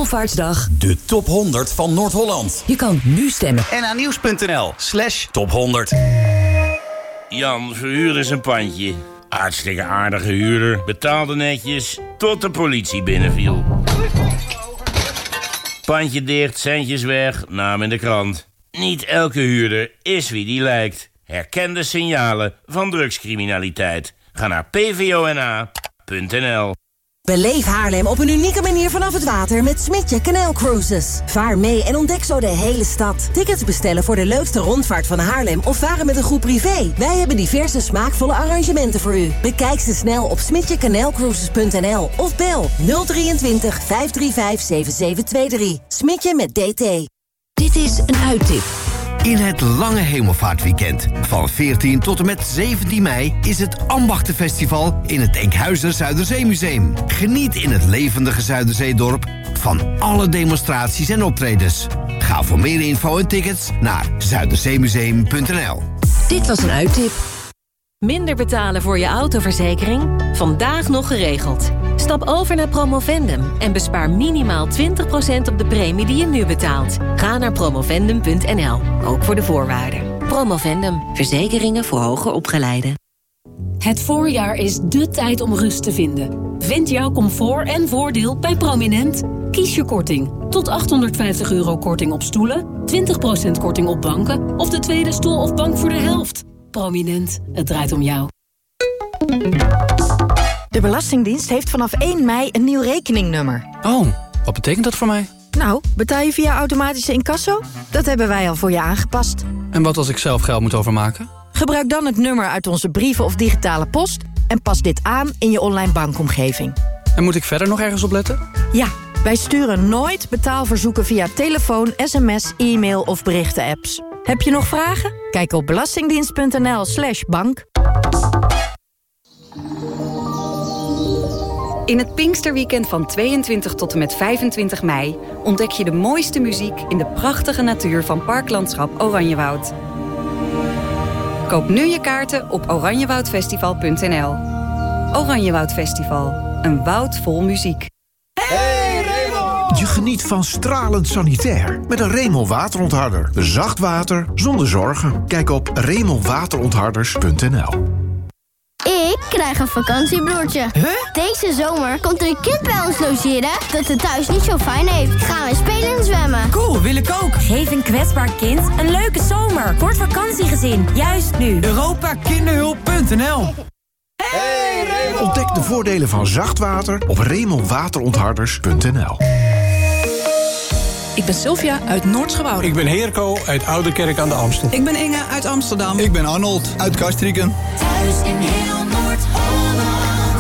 Hemelvaartsdag de top 100 van Noord-Holland. Je kan nu stemmen. NA-nieuws.nl/top 100. Jan, verhuur eens een pandje. Hartstikke aardige huurder. Betaalde netjes, tot de politie binnenviel. Pandje dicht, centjes weg, naam in de krant. Niet elke huurder is wie die lijkt. Herken de signalen van drugscriminaliteit. Ga naar pvona.nl. Beleef Haarlem op een unieke manier vanaf het water met Smintje Canal Cruises. Vaar mee en ontdek zo de hele stad. Tickets bestellen voor de leukste rondvaart van Haarlem of varen met een groep privé. Wij hebben diverse smaakvolle arrangementen voor u. Bekijk ze snel op smintjecanalcruises.nl of bel 023 535 7723. Smintje met DT. Dit is een uittip. In het lange hemelvaartweekend van 14 tot en met 17 mei... is het Ambachtenfestival in het Enkhuizer Zuiderzeemuseum. Geniet in het levendige Zuiderzeedorp van alle demonstraties en optredens. Ga voor meer info en tickets naar zuiderzeemuseum.nl. Dit was een uittip. Minder betalen voor je autoverzekering? Vandaag nog geregeld. Stap over naar Promovendum en bespaar minimaal 20% op de premie die je nu betaalt. Ga naar promovendum.nl, ook voor de voorwaarden. Promovendum, verzekeringen voor hoger opgeleiden. Het voorjaar is dé tijd om rust te vinden. Vind jouw comfort en voordeel bij Prominent. Kies je korting. Tot €850 korting op stoelen, 20% korting op banken... of de tweede stoel of bank voor de helft. Prominent, het draait om jou. De Belastingdienst heeft vanaf 1 mei een nieuw rekeningnummer. Oh, wat betekent dat voor mij? Nou, betaal je via automatische incasso? Dat hebben wij al voor je aangepast. En wat als ik zelf geld moet overmaken? Gebruik dan het nummer uit onze brieven of digitale post... en pas dit aan in je online bankomgeving. En moet ik verder nog ergens op letten? Ja, wij sturen nooit betaalverzoeken via telefoon, sms, e-mail of berichten-apps. Heb je nog vragen? Kijk op belastingdienst.nl/bank. In het Pinksterweekend van 22 tot en met 25 mei... ontdek je de mooiste muziek in de prachtige natuur van Parklandschap Oranjewoud. Koop nu je kaarten op oranjewoudfestival.nl. Oranjewoud Festival, een woud vol muziek. Hey Remel! Je geniet van stralend sanitair met een Remel waterontharder. Zacht water zonder zorgen. Kijk op remelwaterontharders.nl. Ik krijg een vakantiebroertje. Huh? Deze zomer komt er een kind bij ons logeren dat het thuis niet zo fijn heeft. Gaan we spelen en zwemmen. Cool, wil ik ook. Geef een kwetsbaar kind een leuke zomer. Word vakantiegezin, juist nu. Europakinderhulp.nl. Hey Remel! Ontdek de voordelen van zacht water op remelwaterontharders.nl. Ik ben Sylvia uit Noordschouwoude. Ik ben Heerko uit Ouderkerk aan de Amstel. Ik ben Inge uit Amsterdam. Ik ben Arnold uit Castricum. Thuis in heel Noord-Holland.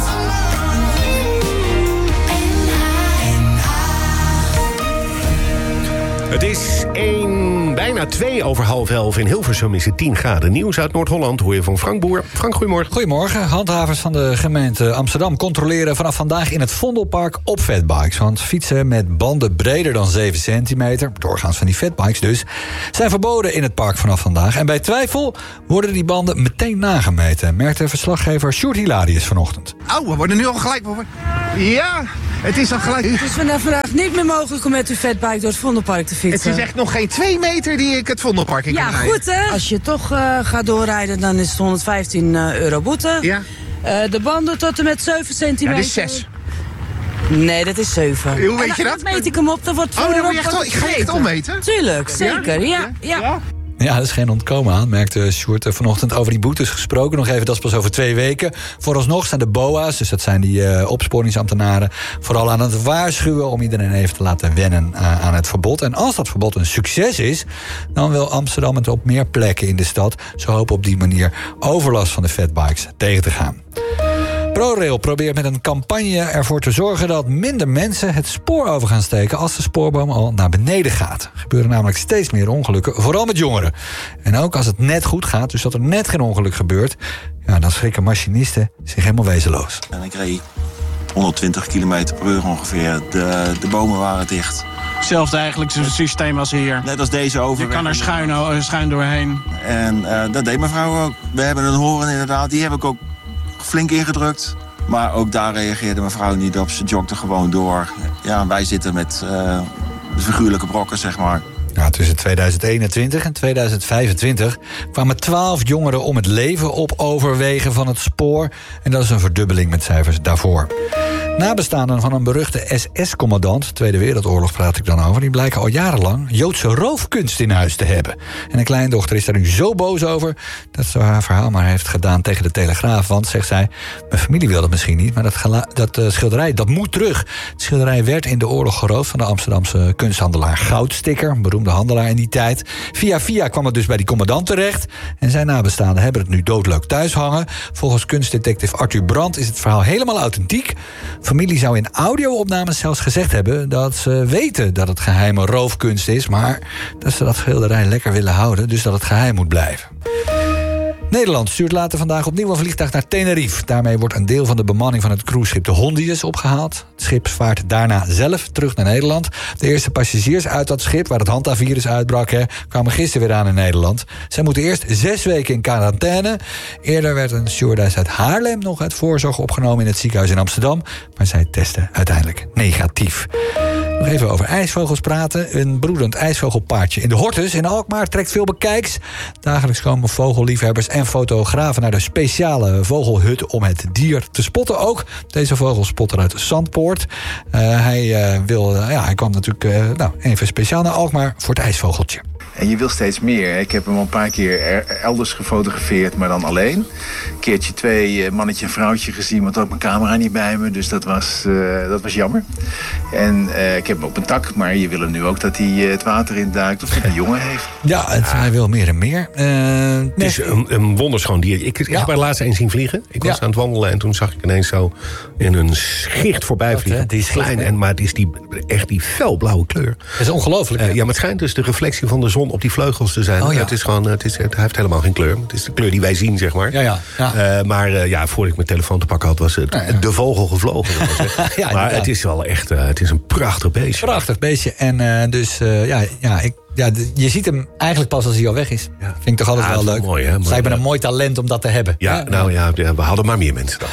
Het is bijna 2:02 in Hilversum is het 10 graden. Nieuws uit Noord-Holland hoor je van Frank Boer. Frank, goedemorgen. Goedemorgen. Handhavers van de gemeente Amsterdam controleren vanaf vandaag in het Vondelpark op fatbikes. Want fietsen met banden breder dan 7 centimeter, doorgaans van die fatbikes dus, zijn verboden in het park vanaf vandaag. En bij twijfel worden die banden meteen nagemeten, merkte verslaggever Sjoerd Hilarius vanochtend. We worden nu al gelijk... Ja, het is al gelijk... Het is vandaag niet meer mogelijk om met uw fatbike door het Vondelpark te fietsen. Het is echt nog geen 2 meter die ik het Vondelpark in kan rijden. Ja, goed hè. Als je toch gaat doorrijden, dan is het €115 boete. Ja. De banden tot en met 7 centimeter. Ja, dat is 6. Nee, dat is 7. Hoe weet je dat? Dan meet ik hem op, dan wordt dan moet je echt ga je echt ometen? Tuurlijk, zeker, ja. Ja, dat is geen ontkomen aan, merkte Sjoerd vanochtend over die boetes gesproken. Nog even, dat is pas over 2 weken. Vooralsnog zijn de BOA's, dus dat zijn die opsporingsambtenaren, vooral aan het waarschuwen om iedereen even te laten wennen aan het verbod. En als dat verbod een succes is, dan wil Amsterdam het op meer plekken in de stad. Ze hopen op die manier overlast van de fatbikes tegen te gaan. ProRail probeert met een campagne ervoor te zorgen dat minder mensen het spoor over gaan steken als de spoorboom al naar beneden gaat. Er gebeuren namelijk steeds meer ongelukken, vooral met jongeren. En ook als het net goed gaat, dus dat er net geen ongeluk gebeurt, ja, dan schrikken machinisten zich helemaal wezenloos. En ik reed 120 km per uur ongeveer. De bomen waren dicht. Hetzelfde eigenlijk systeem als hier. Net als deze overweg. Je kan er schuin doorheen. En dat deed mevrouw ook. We hebben een horen inderdaad, die heb ik ook flink ingedrukt. Maar ook daar reageerde mijn vrouw niet op. Ze jogde gewoon door. Ja, wij zitten met de figuurlijke brokken, zeg maar. Ja, tussen 2021 en 2025 kwamen 12 jongeren om het leven op overwegen van het spoor. En dat is een verdubbeling met cijfers daarvoor. Nabestaanden van een beruchte SS-commandant, Tweede Wereldoorlog praat ik dan over, die blijken al jarenlang Joodse roofkunst in huis te hebben. En een kleindochter is daar nu zo boos over dat ze haar verhaal maar heeft gedaan tegen de Telegraaf. Want, zegt zij, mijn familie wil dat misschien niet, maar dat schilderij, dat moet terug. Het schilderij werd in de oorlog geroofd van de Amsterdamse kunsthandelaar Goudsticker, een beroemde handelaar in die tijd. Via kwam het dus bij die commandant terecht. En zijn nabestaanden hebben het nu doodleuk thuis hangen. Volgens kunstdetective Arthur Brandt is het verhaal helemaal authentiek. Familie zou in audio-opnames zelfs gezegd hebben dat ze weten dat het geheime roofkunst is, maar dat ze dat schilderij lekker willen houden, dus dat het geheim moet blijven. Nederland stuurt later vandaag opnieuw een vliegtuig naar Tenerife. Daarmee wordt een deel van de bemanning van het cruiseschip de Hondius opgehaald. Het schip vaart daarna zelf terug naar Nederland. De eerste passagiers uit dat schip, waar het Hanta-virus uitbrak, kwamen gisteren weer aan in Nederland. Zij moeten eerst 6 weken in quarantaine. Eerder werd een stewardess uit Haarlem nog uit voorzorg opgenomen in het ziekenhuis in Amsterdam. Maar zij testte uiteindelijk negatief. Nog even over ijsvogels praten. Een broedend ijsvogelpaardje in de Hortus in Alkmaar trekt veel bekijks. Dagelijks komen vogelliefhebbers en fotografen naar de speciale vogelhut om het dier te spotten ook. Deze vogel spot uit Zandpoort. Hij kwam natuurlijk even speciaal naar Alkmaar voor het ijsvogeltje. En je wil steeds meer. Ik heb hem al een paar keer elders gefotografeerd, maar dan alleen. Een keertje 2 mannetje en vrouwtje gezien, want ook mijn camera niet bij me. Dus dat was jammer. En ik heb hem op een tak, maar je wil hem nu ook dat hij het water induikt of dat hij jongen heeft. Ja, hij wil meer en meer. Het is een wonderschoon dier. Ik heb er laatst eens zien vliegen. Ik was aan het wandelen en toen zag ik ineens zo in een schicht voorbij vliegen. Die is klein, maar het is die felblauwe kleur. Dat is ongelooflijk. Ja, maar het schijnt dus de reflectie van de zon op die vleugels te zijn. Het is gewoon, hij heeft helemaal geen kleur. Het is de kleur die wij zien, zeg maar. Maar voordat ik mijn telefoon te pakken had, was het de vogel gevlogen. Maar het is wel echt, het is een prachtig beestje. Prachtig beestje. En je ziet hem eigenlijk pas als hij al weg is. Ja. Vind ik toch altijd wel leuk. Mooi, hè? Het lijkt me een mooi talent om dat te hebben. We hadden maar meer mensen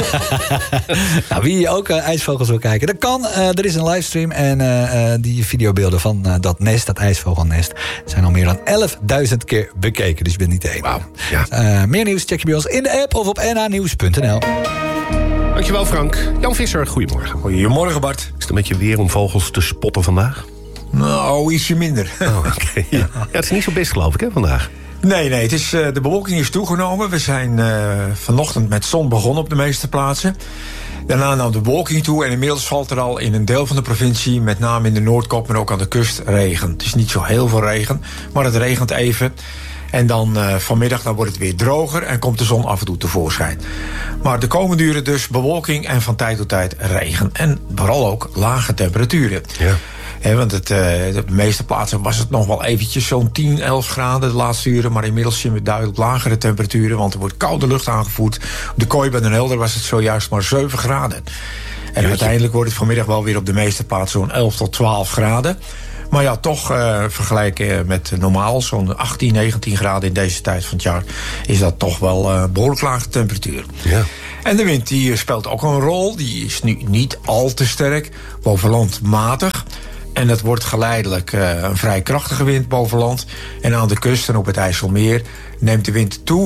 dan. Wie ook ijsvogels wil kijken, dat kan. Er is een livestream en die videobeelden van dat nest, dat ijsvogelnest, zijn al meer dan 11.000 keer bekeken. Dus je bent niet de enige. Wauw. Ja. Meer nieuws check je bij ons in de app of op nhnieuws.nl. Dankjewel, Frank. Jan Visser, goedemorgen. Goedemorgen, Bart. Is het een beetje weer om vogels te spotten vandaag? Nou, ietsje minder. Okay. Ja, het is niet zo best, geloof ik, hè, vandaag? Nee, het is, de bewolking is toegenomen. We zijn vanochtend met zon begonnen op de meeste plaatsen. Daarna nam de bewolking toe en inmiddels valt er al in een deel van de provincie, met name in de Noordkop, maar ook aan de kust, regen. Het is niet zo heel veel regen, maar het regent even. En dan vanmiddag dan wordt het weer droger en komt de zon af en toe tevoorschijn. Maar de komende uren dus bewolking en van tijd tot tijd regen. En vooral ook lage temperaturen. Ja. Want op de meeste plaatsen was het nog wel eventjes zo'n 10, 11 graden de laatste uren. Maar inmiddels zien we duidelijk lagere temperaturen, want er wordt koude lucht aangevoerd. Op de Kooi bij Den Helder was het zojuist maar 7 graden. En uiteindelijk wordt het vanmiddag wel weer op de meeste plaatsen zo'n 11 tot 12 graden. Maar ja, toch vergelijken met normaal, zo'n 18, 19 graden in deze tijd van het jaar, is dat toch wel behoorlijk lage temperatuur. Ja. En de wind die speelt ook een rol. Die is nu niet al te sterk, boven land matig. En het wordt geleidelijk een vrij krachtige wind boven land. En aan de kust en op het IJsselmeer neemt de wind toe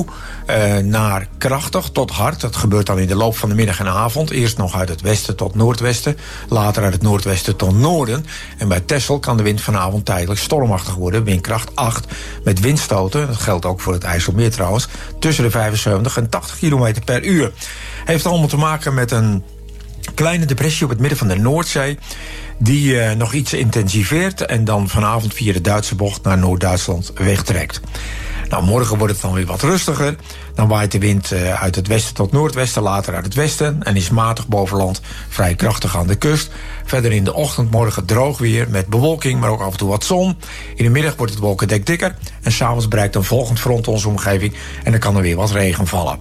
naar krachtig tot hard. Dat gebeurt dan in de loop van de middag en avond. Eerst nog uit het westen tot noordwesten. Later uit het noordwesten tot noorden. En bij Texel kan de wind vanavond tijdelijk stormachtig worden. Windkracht 8 met windstoten. Dat geldt ook voor het IJsselmeer trouwens. Tussen de 75 en 80 km per uur. Heeft allemaal te maken met een kleine depressie op het midden van de Noordzee, die nog iets intensiveert en dan vanavond via de Duitse bocht naar Noord-Duitsland wegtrekt. Nou, morgen wordt het dan weer wat rustiger. Dan waait de wind uit het westen tot noordwesten, later uit het westen, en is matig boven land, vrij krachtig aan de kust. Verder in de ochtend morgen droog weer met bewolking, maar ook af en toe wat zon. In de middag wordt het wolkendek dikker en 's avonds bereikt een volgend front onze omgeving en dan kan er weer wat regen vallen.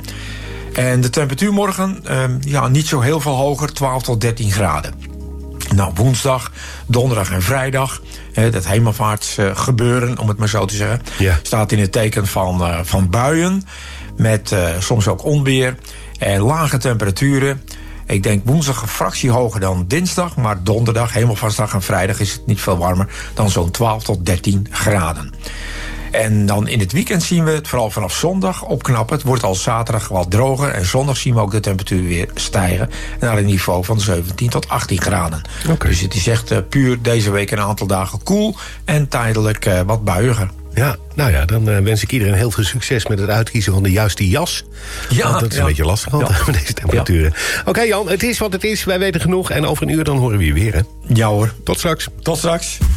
En de temperatuur morgen, niet zo heel veel hoger, 12 tot 13 graden. Nou, woensdag, donderdag en vrijdag, dat hemelvaartsgebeuren, om het maar zo te zeggen, staat in het teken van buien, met soms ook onweer. En lage temperaturen. Ik denk woensdag een fractie hoger dan dinsdag. Maar donderdag, hemelvaartsdag en vrijdag is het niet veel warmer dan zo'n 12 tot 13 graden. En dan in het weekend zien we het vooral vanaf zondag opknappen. Het wordt al zaterdag wat droger. En zondag zien we ook de temperatuur weer stijgen. Naar een niveau van 17 tot 18 graden. Okay. Dus het is echt puur deze week een aantal dagen koel. En tijdelijk wat buiiger. Ja, nou ja, dan wens ik iedereen heel veel succes met het uitkiezen van de juiste jas. Ja, want dat is een beetje lastig met deze temperaturen. Ja. Oké, Jan, het is wat het is. Wij weten genoeg. En over een uur dan horen we je weer, hè? Ja hoor. Tot straks. Tot straks.